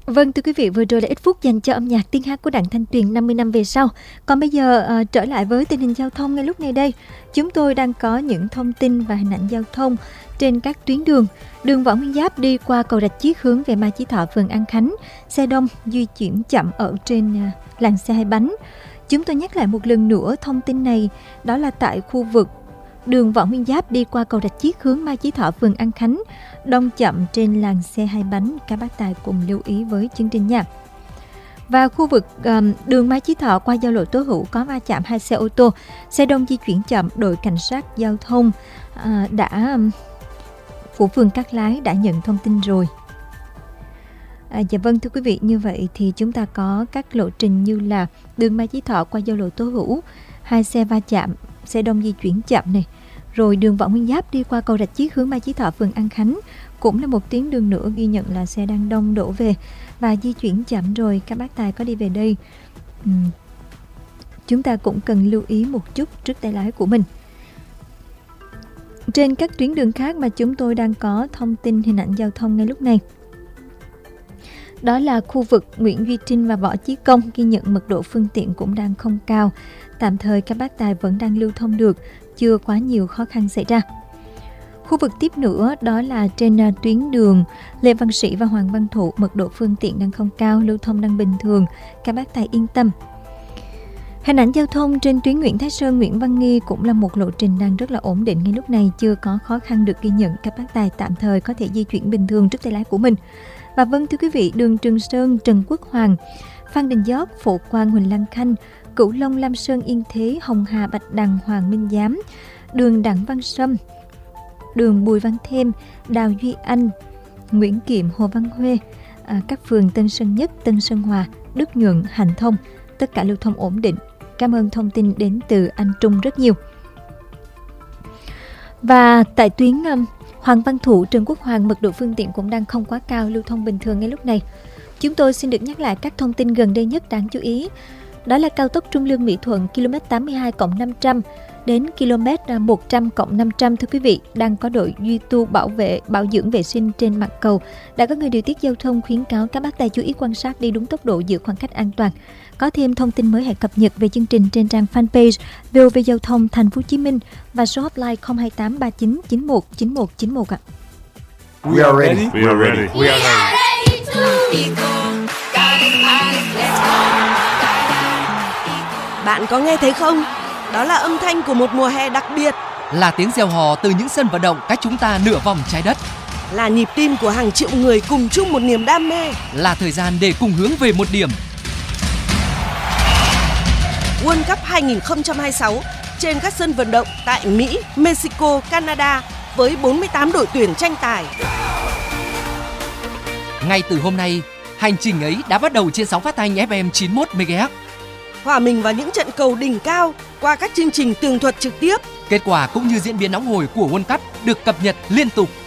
Vâng, thưa quý vị, vừa rồi là ít phút dành cho âm nhạc tiếng hát của Đặng Thanh Tuyền 50 năm về sau. Còn bây giờ trở lại với tình hình giao thông ngay lúc này đây. Chúng tôi đang có những thông tin và hình ảnh giao thông trên các tuyến đường. Đường Võ Nguyên Giáp đi qua cầu Rạch Chiếc hướng về Mai Chí Thọ, phường An Khánh. Xe đông di chuyển chậm ở trên làn xe hai bánh. Chúng tôi nhắc lại một lần nữa thông tin này, đó là tại khu vực đường Võ Nguyên Giáp đi qua cầu Rạch Chiếc hướng Mai Chí Thọ, phường An Khánh, đông chậm trên làn xe hai bánh. Các bác tài cùng lưu ý với chương trình nha. Và khu vực đường Mai Chí Thọ qua giao lộ Tố Hữu có va chạm hai xe ô tô, xe đông di chuyển chậm. Đội cảnh sát giao thông của phường Cát Lái đã nhận thông tin rồi. Dạ vâng, thưa quý vị, như vậy thì chúng ta có các lộ trình như là đường Mai Chí Thọ qua giao lộ Tố Hữu, hai xe va chạm, xe đông di chuyển chậm này. Rồi đường Võ Nguyên Giáp đi qua cầu Rạch Chiếc hướng Mai Chí Thọ, phường An Khánh cũng là một tuyến đường nữa ghi nhận là xe đang đông đổ về và di chuyển chậm rồi. Các bác tài có đi về đây, chúng ta cũng cần lưu ý một chút trước tay lái của mình. Trên các tuyến đường khác mà chúng tôi đang có thông tin hình ảnh giao thông ngay lúc này, đó là khu vực Nguyễn Duy Trinh và Võ Chí Công, ghi nhận mật độ phương tiện cũng đang không cao. Tạm thời các bác tài vẫn đang lưu thông được, chưa quá nhiều khó khăn xảy ra. Khu vực tiếp nữa đó là trên tuyến đường Lê Văn Sĩ và Hoàng Văn Thụ, mật độ phương tiện đang không cao, lưu thông đang bình thường, các bác tài yên tâm. Hình ảnh giao thông trên tuyến Nguyễn Thái Sơn, Nguyễn Văn Nghi cũng là một lộ trình đang rất là ổn định ngay lúc này, chưa có khó khăn được ghi nhận. Các bác tài tạm thời có thể di chuyển bình thường trước tay lái của mình. Và vâng, thưa quý vị, đường Trường Sơn, Trần Quốc Hoàng, Phan Đình Giót, Phổ Quang, Huỳnh Lan Khanh, Cửu Long, Lam Sơn, Yên Thế, Hồng Hà, Bạch Đằng, Hoàng Minh Giám, đường Đặng Văn Sâm, đường Bùi Văn Thêm, Đào Duy Anh, Nguyễn Kiệm, Hồ Văn Huê, các phường Tân Sơn Nhất, Tân Sơn Hòa, Đức Nhuận, Hạnh Thông, tất cả lưu thông ổn định. Cảm ơn thông tin đến từ anh Trung rất nhiều. Và tại tuyến Hoàng Văn Thụ, Trần Quốc Hoàng, mật độ phương tiện cũng đang không quá cao, lưu thông bình thường ngay lúc này. Chúng tôi xin được nhắc lại các thông tin gần đây nhất đáng chú ý. Đó là cao tốc Trung Lương - Mỹ Thuận km 82+500 đến km 100+500, thưa quý vị, đang có đội duy tu bảo dưỡng vệ sinh trên mặt cầu. Đã có người điều tiết giao thông khuyến cáo các bác tài chú ý quan sát, đi đúng tốc độ, giữ khoảng cách an toàn. Có thêm thông tin mới hãy cập nhật về chương trình trên trang fanpage VOV Giao thông Thành phố Hồ Chí Minh và số hotline 028 39 91 91 91 ạ. We are ready. We are ready. We are ready. Bạn có nghe thấy không? Đó là âm thanh của một mùa hè đặc biệt. Là tiếng reo hò từ những sân vận động cách chúng ta nửa vòng trái đất. Là nhịp tim của hàng triệu người cùng chung một niềm đam mê. Là thời gian để cùng hướng về một điểm. World Cup 2026 trên các sân vận động tại Mỹ, Mexico, Canada với 48 đội tuyển tranh tài. Ngay từ hôm nay, hành trình ấy đã bắt đầu trên sóng phát thanh FM 91 MHz. Hòa mình vào những trận cầu đỉnh cao qua các chương trình tường thuật trực tiếp. Kết quả cũng như diễn biến nóng hổi của World Cup được cập nhật liên tục.